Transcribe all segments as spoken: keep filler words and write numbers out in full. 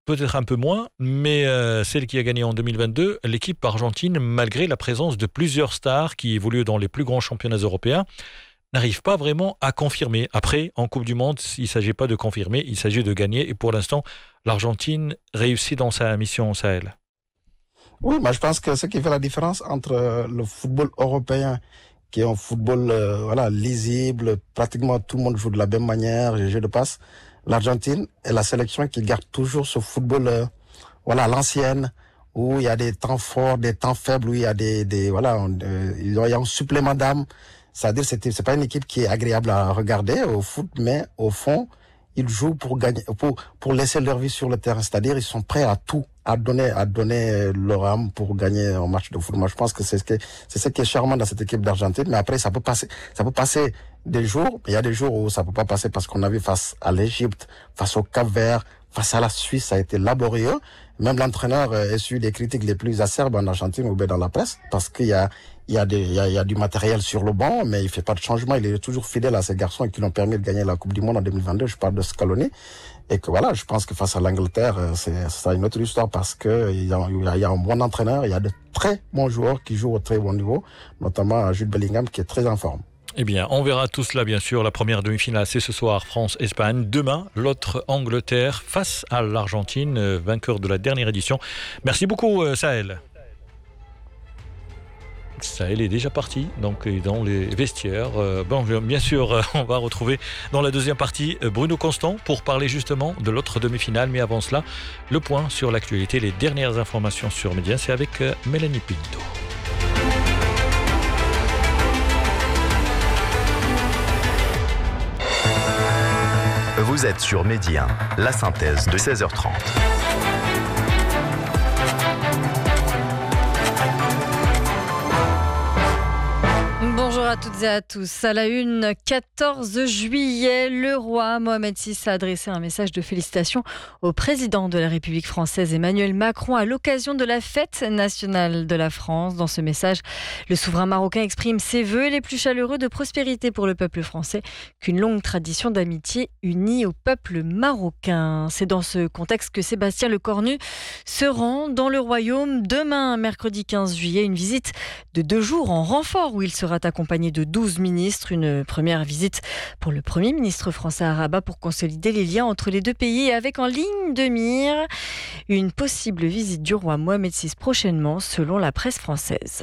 peut-être un peu moins, mais euh, celle qui a gagné en deux mille vingt-deux, l'équipe argentine, malgré la présence de plusieurs stars qui évoluent dans les plus grands championnats européens, n'arrive pas vraiment à confirmer. Après, en Coupe du Monde, il ne s'agit pas de confirmer, il s'agit de gagner. Et pour l'instant, l'Argentine réussit dans sa mission au Sahel. Oui, mais je pense que ce qui fait la différence entre le football européen, qui est un football euh, voilà, lisible, pratiquement tout le monde joue de la même manière, les jeux de passe, l'Argentine est la sélection qui garde toujours ce football euh, voilà, à l'ancienne, où il y a des temps forts, des temps faibles, où il y a des, des voilà, euh, il y a un supplément d'âme. C'est-à-dire c'est c'est pas une équipe qui est agréable à regarder au foot, mais au fond, ils jouent pour gagner, pour pour laisser leur vie sur le terrain. C'est-à-dire ils sont prêts à tout, à donner, à donner leur âme pour gagner un match de foot. Moi, je pense que c'est ce qui c'est ce qui est charmant dans cette équipe d'Argentine. Mais après, ça peut passer, ça peut passer des jours. Il y a des jours où ça peut pas passer parce qu'on a vu face à l'Égypte, face au Cap-Vert, face à la Suisse, ça a été laborieux. Même l'entraîneur a su des critiques les plus acerbes en Argentine ou bien dans la presse, parce qu'il y a, il y a des, il y a, il y a du matériel sur le banc, mais il fait pas de changement. Il est toujours fidèle à ces garçons qui l'ont permis de gagner la Coupe du Monde en deux mille vingt-deux. Je parle de Scaloni. Et que voilà, je pense que face à l'Angleterre, c'est, c'est une autre histoire parce que il y a, il y a un bon entraîneur, il y a de très bons joueurs qui jouent au très bon niveau, notamment Jude Bellingham qui est très en forme. Eh bien, on verra tout cela, bien sûr. La première demi-finale, c'est ce soir, France-Espagne. Demain, l'autre Angleterre face à l'Argentine, vainqueur de la dernière édition. Merci beaucoup, Sahel. Sahel est déjà parti, donc dans les vestiaires. Bon, bien sûr, on va retrouver dans la deuxième partie Bruno Constant pour parler justement de l'autre demi-finale. Mais avant cela, le point sur l'actualité, les dernières informations sur Média, c'est avec Mélanie Pinto. Vous êtes sur Média, la synthèse de seize heures trente. Bonjour à toutes et à tous. À la une, quatorze juillet, le roi Mohamed six a adressé un message de félicitations au président de la République française Emmanuel Macron à l'occasion de la fête nationale de la France. Dans ce message, le souverain marocain exprime ses vœux les plus chaleureux de prospérité pour le peuple français, qu'une longue tradition d'amitié unit au peuple marocain. C'est dans ce contexte que Sébastien Lecornu se rend dans le royaume demain, mercredi quinze juillet, une visite de deux jours en renfort où il sera accompagné de douze ministres. Une première visite pour le Premier ministre français à Rabat pour consolider les liens entre les deux pays et avec en ligne de mire une possible visite du roi Mohamed six prochainement, selon la presse française.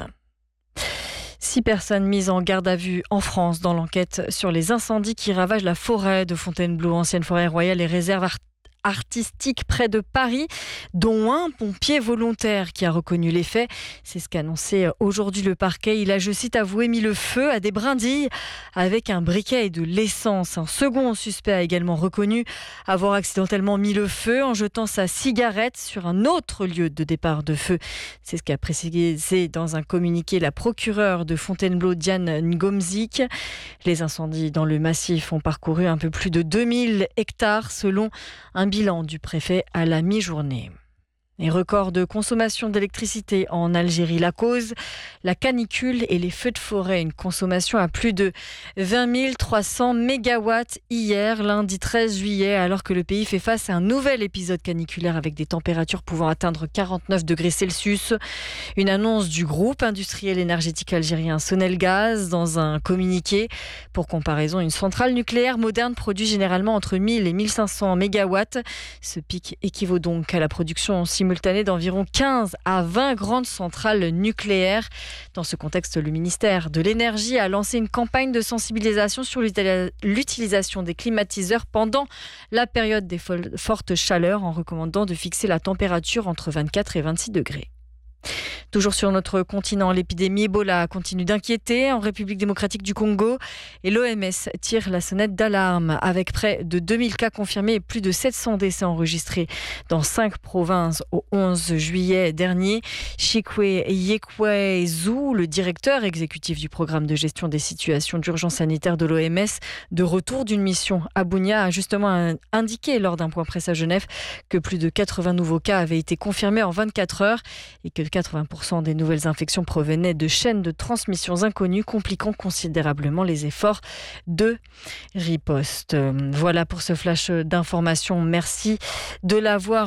Six personnes mises en garde à vue en France dans l'enquête sur les incendies qui ravagent la forêt de Fontainebleau, ancienne forêt royale et réserve artistique. artistique près de Paris, dont un pompier volontaire qui a reconnu les faits. C'est ce qu'a annoncé aujourd'hui le parquet. Il a, je cite, avoué mis le feu à des brindilles avec un briquet et de l'essence. Un second suspect a également reconnu avoir accidentellement mis le feu en jetant sa cigarette sur un autre lieu de départ de feu. C'est ce qu'a précisé dans un communiqué la procureure de Fontainebleau, Diane Ngomzik. Les incendies dans le massif ont parcouru un peu plus de deux mille hectares selon un bilan du préfet à la mi-journée. Les records de consommation d'électricité en Algérie. La cause, la canicule et les feux de forêt. Une consommation à plus de vingt mille trois cents mégawatts hier, lundi treize juillet, alors que le pays fait face à un nouvel épisode caniculaire avec des températures pouvant atteindre quarante-neuf degrés Celsius. Une annonce du groupe industriel énergétique algérien Sonelgaz dans un communiqué. Pour comparaison, une centrale nucléaire moderne produit généralement entre mille et mille cinq cents mégawatts. Ce pic équivaut donc à la production simultanée simultanée d'environ quinze à vingt grandes centrales nucléaires. Dans ce contexte, le ministère de l'Énergie a lancé une campagne de sensibilisation sur l'utilisation des climatiseurs pendant la période des fortes chaleurs en recommandant de fixer la température entre vingt-quatre et vingt-six degrés. Toujours sur notre continent, l'épidémie Ebola continue d'inquiéter en République démocratique du Congo et l'O M S tire la sonnette d'alarme avec près de deux mille cas confirmés et plus de sept cents décès enregistrés dans cinq provinces au onze juillet dernier. Chikwe Yekwezu, le directeur exécutif du programme de gestion des situations d'urgence sanitaire de l'O M S, de retour d'une mission à Bunia, a justement indiqué lors d'un point presse à Genève que plus de quatre-vingts nouveaux cas avaient été confirmés en vingt-quatre heures et que quatre-vingts pour cent des nouvelles infections provenaient de chaînes de transmissions inconnues, compliquant considérablement les efforts de riposte. Voilà pour ce flash d'information. Merci de l'avoir